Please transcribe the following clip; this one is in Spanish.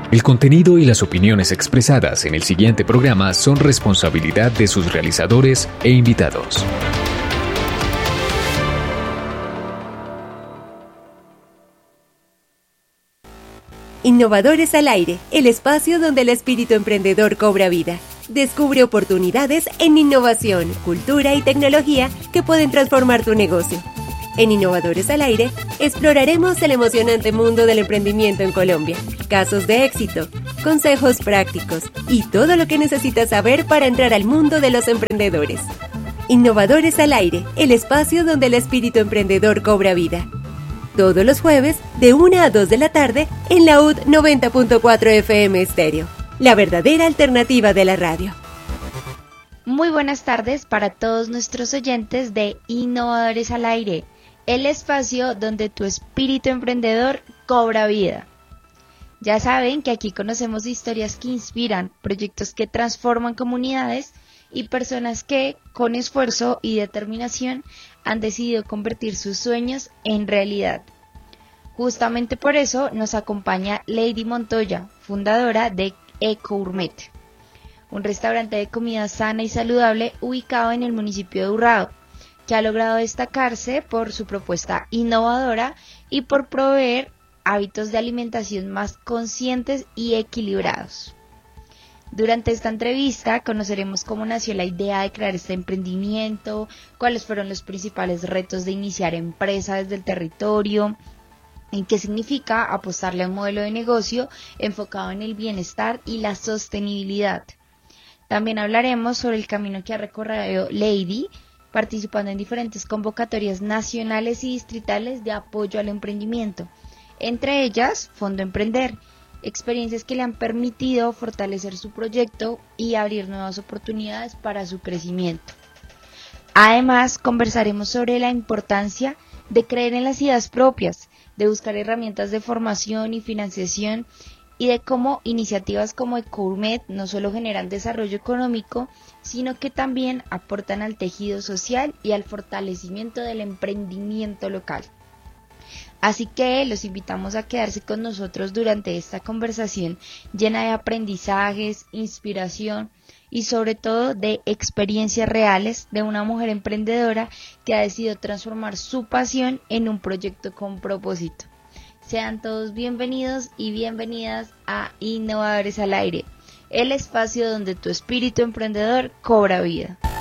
El contenido y las opiniones expresadas en el siguiente programa son responsabilidad de sus realizadores e invitados. Innovadores al Aire, el espacio donde el espíritu emprendedor cobra vida. Descubre oportunidades en innovación, cultura y tecnología que pueden transformar tu negocio. En Innovadores al Aire, exploraremos el emocionante mundo del emprendimiento en Colombia, casos de éxito, consejos prácticos y todo lo que necesitas saber para entrar al mundo de los emprendedores. Innovadores al Aire, el espacio donde el espíritu emprendedor cobra vida. Todos los jueves, de 1 a 2 de la tarde, en la UD 90.4 FM Estéreo, la verdadera alternativa de la radio. Muy buenas tardes para todos nuestros oyentes de Innovadores al Aire, el espacio donde tu espíritu emprendedor cobra vida. Ya saben que aquí conocemos historias que inspiran, proyectos que transforman comunidades y personas que, con esfuerzo y determinación, han decidido convertir sus sueños en realidad. Justamente por eso nos acompaña Lady Montoya, fundadora de Ecogourmet, un restaurante de comida sana y saludable ubicado en el municipio de Urrao, que ha logrado destacarse por su propuesta innovadora y por proveer hábitos de alimentación más conscientes y equilibrados. Durante esta entrevista conoceremos cómo nació la idea de crear este emprendimiento, cuáles fueron los principales retos de iniciar empresa desde el territorio, y qué significa apostarle a un modelo de negocio enfocado en el bienestar y la sostenibilidad. También hablaremos sobre el camino que ha recorrido Lady, participando en diferentes convocatorias nacionales y distritales de apoyo al emprendimiento, entre ellas Fondo Emprender, experiencias que le han permitido fortalecer su proyecto y abrir nuevas oportunidades para su crecimiento. Además, conversaremos sobre la importancia de creer en las ideas propias, de buscar herramientas de formación y financiación y de cómo iniciativas como Ecogourmet no solo generan desarrollo económico, sino que también aportan al tejido social y al fortalecimiento del emprendimiento local. Así que los invitamos a quedarse con nosotros durante esta conversación llena de aprendizajes, inspiración y sobre todo de experiencias reales de una mujer emprendedora que ha decidido transformar su pasión en un proyecto con propósito. Sean todos bienvenidos y bienvenidas a Innovadores al Aire, el espacio donde tu espíritu emprendedor cobra vida.